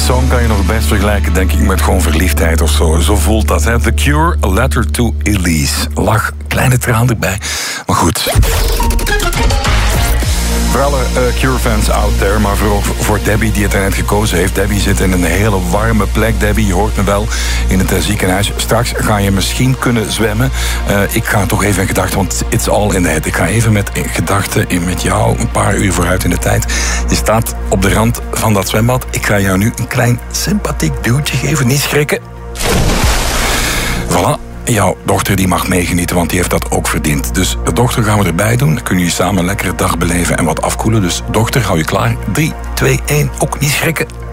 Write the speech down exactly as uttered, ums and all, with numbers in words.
song kan je nog best vergelijken, denk ik, met gewoon verliefdheid of zo. Zo voelt dat, hè. The Cure, A Letter to Elise. Lach, kleine traan erbij. Maar goed. Voor alle uh, Cure-fans out there, maar voor, voor Debbie die het net gekozen heeft. Debbie zit in een hele warme plek. Debbie, je hoort me wel in het uh, ziekenhuis. Straks ga je misschien kunnen zwemmen. Uh, ik ga toch even in gedachten, want it's all in the head. Ik ga even met gedachten met jou een paar uur vooruit in de tijd. Je staat op de rand van dat zwembad. Ik ga jou nu een klein sympathiek duwtje geven. Niet schrikken. Voilà. Jouw dochter die mag meegenieten, want die heeft dat ook verdiend. Dus de dochter gaan we erbij doen. Dan kunnen jullie samen een lekkere dag beleven en wat afkoelen. Dus dochter, hou je klaar. drie, twee, één, ook niet schrikken.